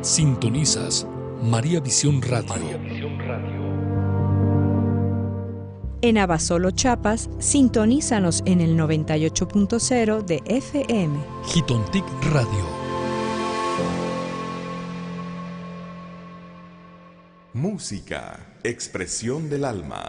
Sintonizas María Visión Radio. En Abasolo, Chiapas, sintonízanos en el 98.0 de FM. Jitontic Radio. Música, expresión del alma.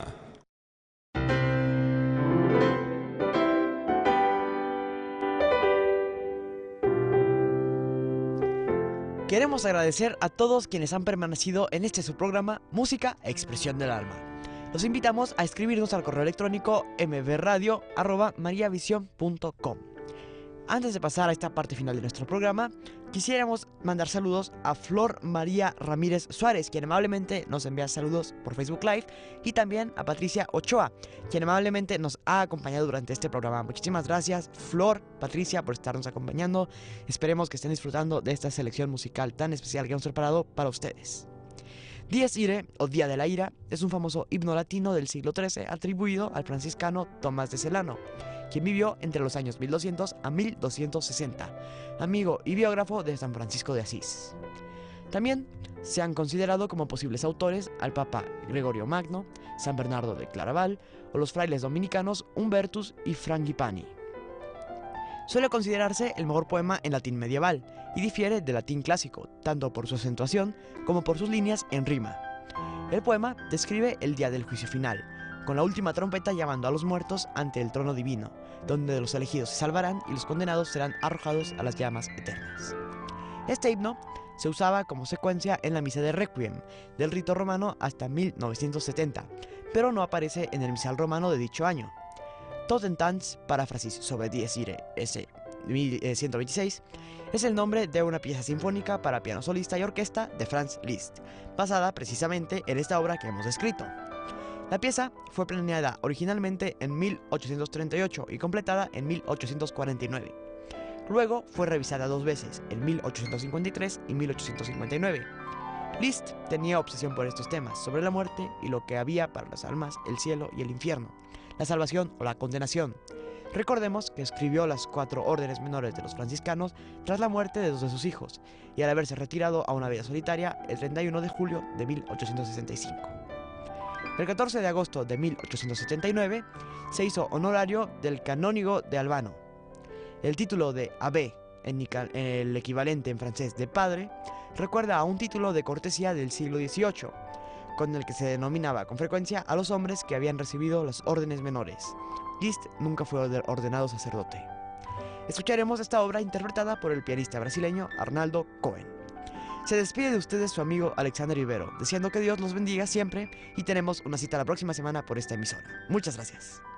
Queremos agradecer a todos quienes han permanecido en este su programa Música, Expresión del Alma. Los invitamos a escribirnos al correo electrónico mbradio@mariavision.com. Antes de pasar a esta parte final de nuestro programa, quisiéramos mandar saludos a Flor María Ramírez Suárez, quien amablemente nos envía saludos por Facebook Live, y también a Patricia Ochoa, quien amablemente nos ha acompañado durante este programa. Muchísimas gracias, Flor, Patricia, por estarnos acompañando. Esperemos que estén disfrutando de esta selección musical tan especial que hemos preparado para ustedes. Dies Irae, o Día de la Ira, es un famoso himno latino del siglo XIII atribuido al franciscano Tomás de Celano, quien vivió entre los años 1200 a 1260, amigo y biógrafo de San Francisco de Asís. También se han considerado como posibles autores al Papa Gregorio Magno, San Bernardo de Claraval o los frailes dominicanos Humbertus y Frangipani. Suele considerarse el mejor poema en latín medieval y difiere del latín clásico, tanto por su acentuación como por sus líneas en rima. El poema describe el día del juicio final, con la última trompeta llamando a los muertos ante el trono divino, donde los elegidos se salvarán y los condenados serán arrojados a las llamas eternas. Este himno se usaba como secuencia en la misa de Requiem del rito romano hasta 1970, pero no aparece en el misal romano de dicho año. Totentanz, paráfrasis sobre Dies Irae, S. 126, es el nombre de una pieza sinfónica para piano solista y orquesta de Franz Liszt, basada precisamente en esta obra que hemos descrito. La pieza fue planeada originalmente en 1838 y completada en 1849. Luego fue revisada dos veces, en 1853 y 1859. Liszt tenía obsesión por estos temas, sobre la muerte y lo que había para las almas, el cielo y el infierno, la salvación o la condenación. Recordemos que escribió las 4 órdenes menores de los franciscanos tras la muerte de 2 de sus hijos y al haberse retirado a una vida solitaria el 31 de julio de 1865. El 14 de agosto de 1879 se hizo honorario del canónigo de Albano. El título de abbé, el equivalente en francés de padre, recuerda a un título de cortesía del siglo XVIII, con el que se denominaba con frecuencia a los hombres que habían recibido las órdenes menores. Liszt nunca fue ordenado sacerdote. Escucharemos esta obra interpretada por el pianista brasileño Arnaldo Cohen. Se despide de ustedes su amigo Alexander Rivero, deseando que Dios los bendiga siempre, y tenemos una cita la próxima semana por esta emisora. Muchas gracias.